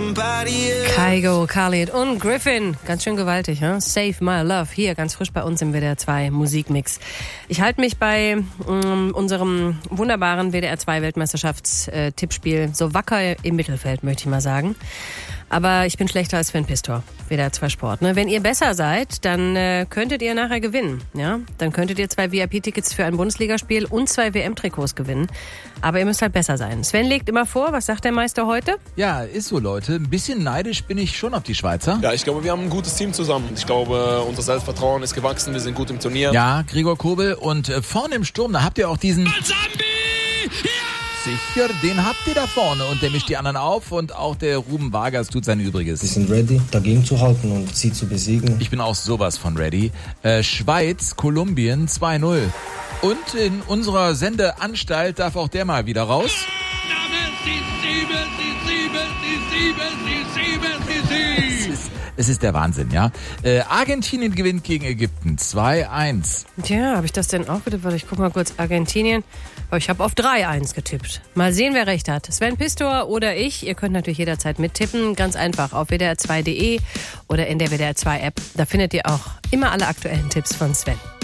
Kygo, Khalid und Griffin. Ganz schön gewaltig, ne? Save My Love. Hier, ganz frisch bei uns im WDR 2 Musikmix. Ich halte mich bei unserem wunderbaren WDR 2 Weltmeisterschafts-Tippspiel so wacker im Mittelfeld, möchte ich mal sagen. Aber ich bin schlechter als Sven Pistor, WDR 2 Sport. Ne? Wenn ihr besser seid, dann könntet ihr nachher gewinnen. Ja? Dann könntet ihr 2 VIP-Tickets für ein Bundesligaspiel und 2 WM-Trikots gewinnen. Aber ihr müsst halt besser sein. Sven legt immer vor, was sagt der Meister heute? Ja, ist so, Leute. Ein bisschen neidisch bin ich schon auf die Schweizer. Ja, ich glaube, wir haben ein gutes Team zusammen. Ich glaube, unser Selbstvertrauen ist gewachsen. Wir sind gut im Turnier. Ja, Gregor Kobel. Und vorne im Sturm, da habt ihr auch diesen... Mazambi! Ja! Sicher, den habt ihr da vorne und der mischt die anderen auf und auch der Ruben Vargas tut sein Übriges. Wir sind ready, dagegen zu halten und sie zu besiegen. Ich bin auch sowas von ready. Schweiz, Kolumbien 2-0. Und in unserer Sendeanstalt darf auch der mal wieder raus. Es ist der Wahnsinn, ja. Argentinien gewinnt gegen Ägypten 2-1. Tja, habe ich das denn auch getippt? Warte, ich guck mal kurz. Argentinien. Aber ich habe auf 3-1 getippt. Mal sehen, wer recht hat. Sven Pistor oder ich. Ihr könnt natürlich jederzeit mittippen. Ganz einfach auf wdr2.de oder in der WDR 2 App. Da findet ihr auch immer alle aktuellen Tipps von Sven.